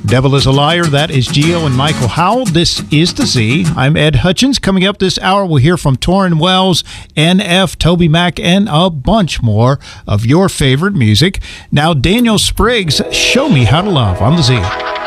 Devil is a Liar, that is Gio and Michael Howell. This is The Z. I'm Ed Hutchins. Coming up this hour, we'll hear from Torrin Wells, NF, Toby Mac, and a bunch more of your favorite music. Now, Daniel Spriggs, Show Me How to Love on The Z.